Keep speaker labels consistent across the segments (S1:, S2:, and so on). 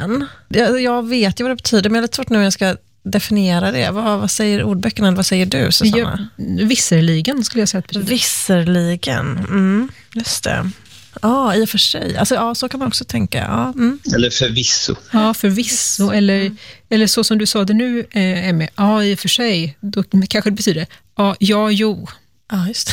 S1: visserligen. Jag vet ju vad det betyder, men jag är lite svårt nu när jag ska definiera det. Vad säger ordböckerna, eller vad säger du, Susanna?
S2: Visserligen skulle jag säga att det betyder.
S1: Visserligen, just det. Ja, i och för sig. Alltså, ja, så kan man också tänka. Ja,
S3: Eller förvisso.
S2: Ja, förvisso. Eller så som du sa det nu, Emmy. Ja, i och för sig. Då kanske det betyder ja, jo.
S1: Ja, just det.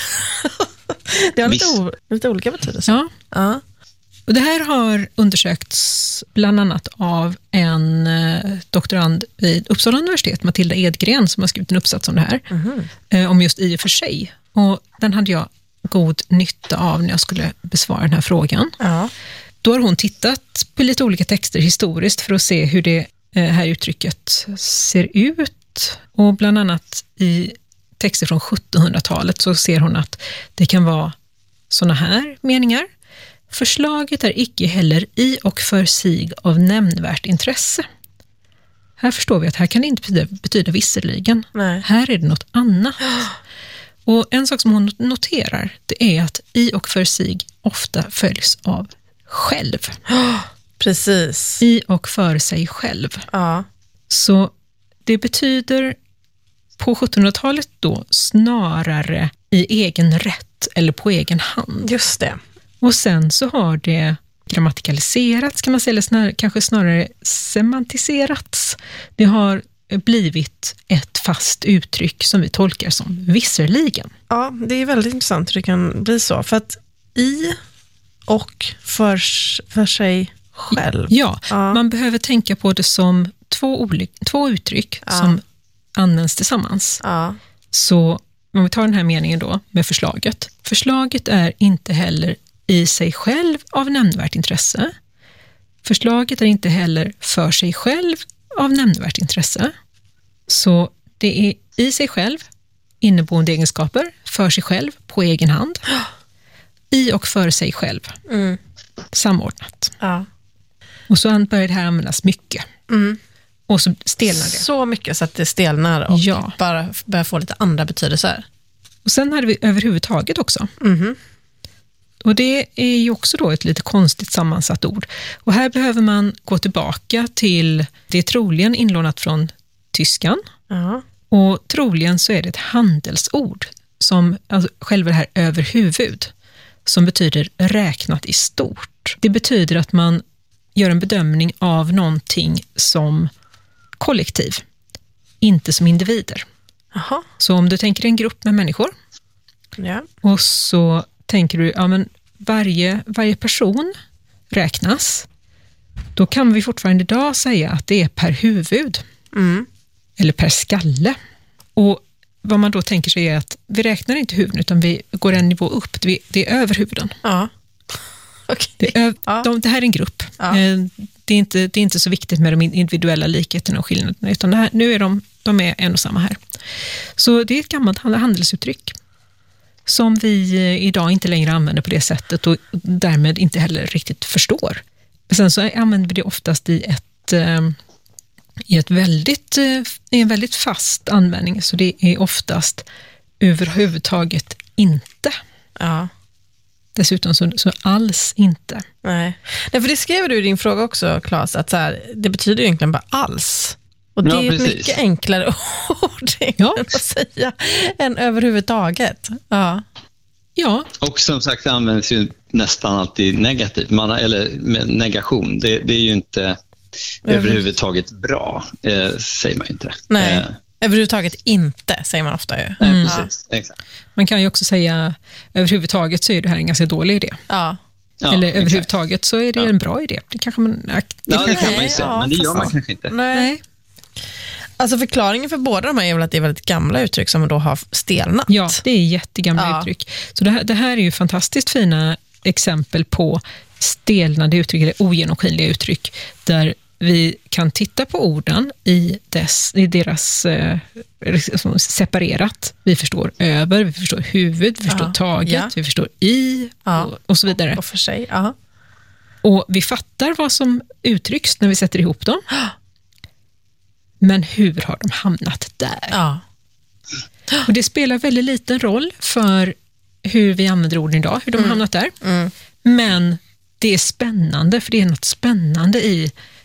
S1: Det har lite olika betydelser.
S2: Ja. Och det här har undersökts bland annat av en doktorand vid Uppsala universitet, Matilda Edgren, som har skrivit en uppsats om det här. Om just i och för sig. Och den hade jag god nytta av när jag skulle besvara den här frågan.
S1: Ja.
S2: Då har hon tittat på lite olika texter historiskt för att se hur det här uttrycket ser ut. Och bland annat i texter från 1700-talet så ser hon att det kan vara såna här meningar. Förslaget är icke heller i och för sig av nämnvärt intresse. Här förstår vi att här kan det inte betyda visserligen.
S1: Nej.
S2: Här är det något annat. Och en sak som hon noterar, det är att i och för sig ofta följs av själv.
S1: Precis.
S2: I och för sig själv.
S1: Ja.
S2: Så det betyder på 1700-talet då snarare i egen rätt eller på egen hand.
S1: Just det.
S2: Och sen så har det grammatikaliserats, kan man säga, eller kanske snarare semantiserats. Det har blivit ett fast uttryck som vi tolkar som visserligen.
S1: Ja, det är väldigt intressant hur det kan bli så. För att i och för sig själv.
S2: Ja, man behöver tänka på det som två uttryck som används tillsammans.
S1: Ja.
S2: Så om vi tar den här meningen då med förslaget. Förslaget är inte heller i sig själv av nämnvärt intresse. Förslaget är inte heller för sig själv av nämnvärt intresse. Så det är i sig själv inneboende egenskaper, för sig själv på egen hand. I och för sig själv. Samordnat.
S1: Ja.
S2: Och så börjar det här användas mycket. Och så stelnar det.
S1: Så mycket så att det stelnar och bara börjar få lite andra betydelser.
S2: Och sen hade vi överhuvudtaget också. Och det är ju också då ett lite konstigt sammansatt ord. Och här behöver man gå tillbaka till, det är troligen inlånat från tyskan.
S1: Ja.
S2: Och troligen så är det ett handelsord som, alltså själva det här överhuvud, som betyder räknat i stort. Det betyder att man gör en bedömning av någonting som kollektiv, inte som individer.
S1: Aha.
S2: Så om du tänker en grupp med människor och så tänker du, ja men varje person räknas, då kan vi fortfarande idag säga att det är per huvud. Eller per skalle. Och vad man då tänker sig är att vi räknar inte huvuden utan vi går en nivå upp. Det är över huvuden.
S1: Ja. Okay.
S2: Det här är en grupp.
S1: Ja.
S2: Det är inte så viktigt med de individuella likheterna och skillnaderna, utan det här, nu är de är en och samma här. Så det är ett gammalt handelsuttryck som vi idag inte längre använder på det sättet och därmed inte heller riktigt förstår. Sen så använder vi det oftast i en väldigt fast användning, så det är oftast överhuvudtaget inte.
S1: Ja.
S2: Dessutom så alls inte.
S1: Nej, för det skrev du i din fråga också, Claes, att så här, det betyder egentligen bara alls. Och det är ett mycket enklare ord att säga än överhuvudtaget. Ja.
S3: Och som sagt, det används ju nästan alltid negativt. Eller med negation. Det är ju inte överhuvudtaget bra, säger man inte.
S1: Nej, överhuvudtaget inte, säger man ofta ju.
S3: Nej, precis. Exakt.
S2: Man kan ju också säga överhuvudtaget så är det här en ganska dålig idé.
S1: Ja.
S2: Eller överhuvudtaget så är det en bra idé. Det kanske man...
S3: det kan man ju säga, men det gör man kanske inte.
S1: Nej. Alltså förklaringen för båda de här är väl att det är väldigt gamla uttryck som då har stelnat.
S2: Ja, det är jättegamla uttryck. Så det här är ju fantastiskt fina exempel på stelnade uttryck eller ogenomskinliga uttryck där vi kan titta på orden i deras separerat. Vi förstår över, vi förstår huvud, vi förstår taget, vi förstår i och så vidare.
S1: Och för sig,
S2: Och vi fattar vad som uttrycks när vi sätter ihop dem. Men hur har de hamnat där?
S1: Ja.
S2: Och det spelar väldigt liten roll för hur vi använder orden idag, hur de har hamnat där. Men det är spännande, för det är något spännande i